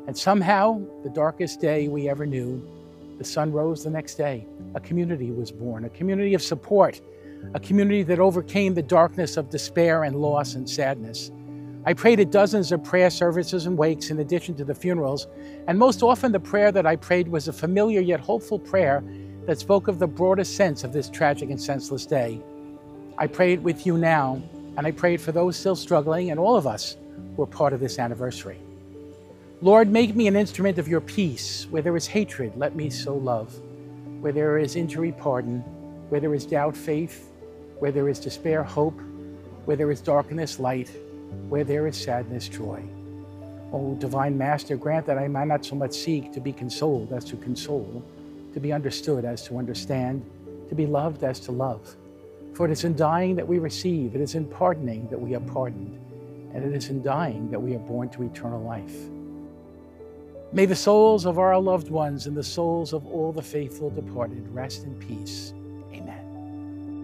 And somehow, the darkest day we ever knew, the sun rose the next day. A community was born, a community of support, a community that overcame the darkness of despair and loss and sadness. I prayed at dozens of prayer services and wakes in addition to the funerals, and most often the prayer that I prayed was a familiar yet hopeful prayer that spoke of the broadest sense of this tragic and senseless day. I pray it with you now, and I pray it for those still struggling and all of us who are part of this anniversary. Lord, make me an instrument of your peace. Where there is hatred, let me sow love. Where there is injury, pardon. Where there is doubt, faith. Where there is despair, hope. Where there is darkness, light. Where there is sadness, joy. O divine Master, grant that I might not so much seek to be consoled as to console, to be understood as to understand, to be loved as to love. For it is in dying that we receive, it is in pardoning that we are pardoned, and it is in dying that we are born to eternal life. May the souls of our loved ones and the souls of all the faithful departed rest in peace. Amen.